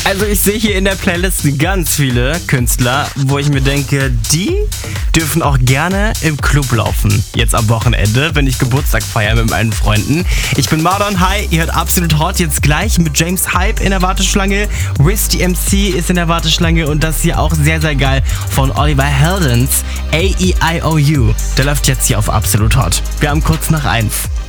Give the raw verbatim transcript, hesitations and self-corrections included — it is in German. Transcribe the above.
Also ich sehe hier in der Playlist ganz viele Künstler, wo ich mir denke, die dürfen auch gerne im Club laufen. Jetzt am Wochenende, wenn ich Geburtstag feiere mit meinen Freunden. Ich bin Mardon, hi, ihr hört Absolut Hot jetzt gleich mit James Hype in der Warteschlange. Wiz D M C ist in der Warteschlange und das hier auch sehr, sehr geil von Oliver Heldens, A E I O U. Der läuft jetzt hier auf Absolut Hot. Wir haben kurz nach eins.